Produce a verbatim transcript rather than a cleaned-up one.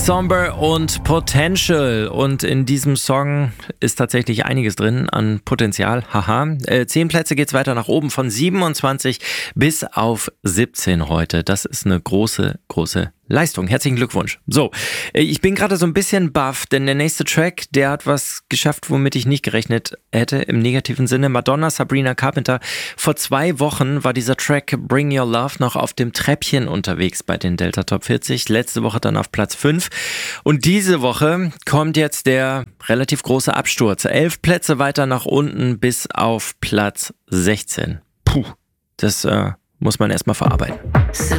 Somber und Potential. Und in diesem Song ist tatsächlich einiges drin an Potenzial. Haha. Äh, zehn Plätze geht's weiter nach oben von siebenundzwanzig bis auf siebzehn heute. Das ist eine große, große Leistung. Herzlichen Glückwunsch. So, ich bin gerade so ein bisschen baff, denn der nächste Track, der hat was geschafft, womit ich nicht gerechnet hätte, im negativen Sinne. Madonna, Sabrina Carpenter. Vor zwei Wochen war dieser Track Bring Your Love noch auf dem Treppchen unterwegs bei den Delta Top vierzig. Letzte Woche dann auf Platz fünf. Und diese Woche kommt jetzt der relativ große Absturz. Elf Plätze weiter nach unten bis auf Platz sechzehn. Puh, das äh, muss man erstmal verarbeiten. Sabrina